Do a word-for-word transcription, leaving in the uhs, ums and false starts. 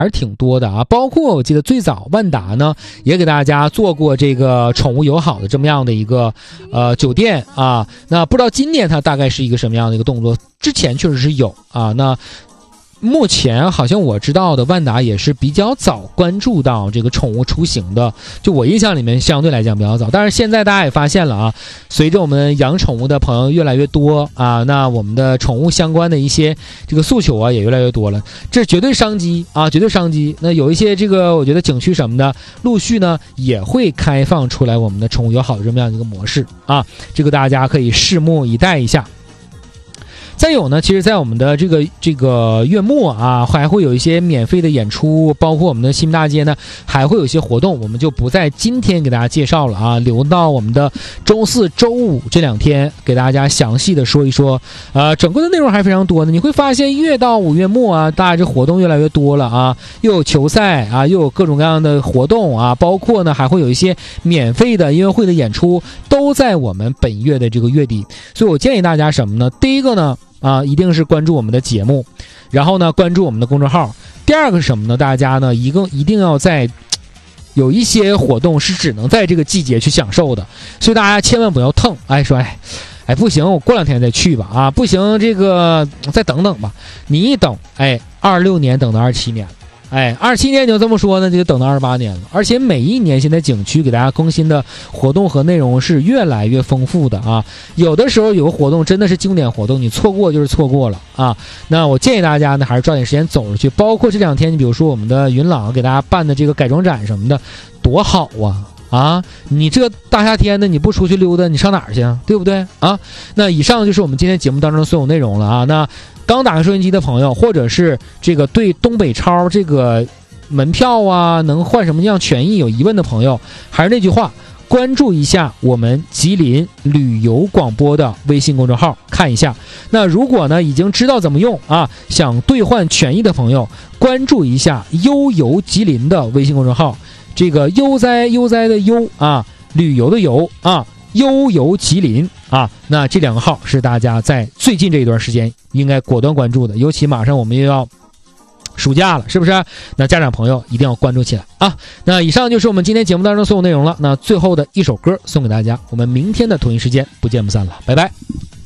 还是挺多的啊，包括我记得最早万达呢也给大家做过这个宠物友好的这么样的一个呃酒店啊，那不知道今年它大概是一个什么样的一个动作，之前确实是有啊，那目前好像我知道的万达也是比较早关注到这个宠物出行的，就我印象里面相对来讲比较早，但是现在大家也发现了啊，随着我们养宠物的朋友越来越多啊，那我们的宠物相关的一些这个诉求啊也越来越多了，这绝对商机啊，绝对商机。那有一些这个我觉得景区什么的陆续呢也会开放出来我们的宠物友好的这么样的一个模式啊，这个大家可以拭目以待一下。再有呢，其实在我们的这个这个月末啊，还会有一些免费的演出，包括我们的西门大街呢还会有一些活动，我们就不在今天给大家介绍了啊，留到我们的周四周五这两天给大家详细的说一说。呃整个的内容还非常多的，你会发现越到五月末啊，大家这活动越来越多了啊，又有球赛啊，又有各种各样的活动啊，包括呢还会有一些免费的音乐会的演出，都在我们本月的这个月底。所以我建议大家什么呢？第一个呢啊，一定是关注我们的节目，然后呢，关注我们的公众号。第二个是什么呢？大家呢，一个一定要在有一些活动是只能在这个季节去享受的，所以大家千万不要腾，哎，说哎，哎不行，我过两天再去吧，啊，不行，这个再等等吧。你一等，哎，二六年等到二七年了。哎，二七年就这么说呢，就等到二八年了。而且每一年现在景区给大家更新的活动和内容是越来越丰富的啊。有的时候有个活动真的是经典活动，你错过就是错过了啊。那我建议大家呢，还是抓紧时间走出去。包括这两天，你比如说我们的云朗给大家办的这个改装展什么的，多好啊！啊，你这大夏天的你不出去溜达，你上哪儿去啊？对不对啊？那以上就是我们今天节目当中的所有内容了啊。那刚打开收音机的朋友，或者是这个对东北超这个门票啊能换什么样权益有疑问的朋友，还是那句话，关注一下我们吉林旅游广播的微信公众号看一下。那如果呢已经知道怎么用啊，想兑换权益的朋友，关注一下悠游吉林的微信公众号，这个悠哉悠哉的悠啊，旅游的游啊，悠游吉林啊，那这两个号是大家在最近这一段时间应该果断关注的，尤其马上我们又要暑假了，是不是？那家长朋友一定要关注起来啊！那以上就是我们今天节目当中所有内容了。那最后的一首歌送给大家，我们明天的同一时间不见不散了，拜拜。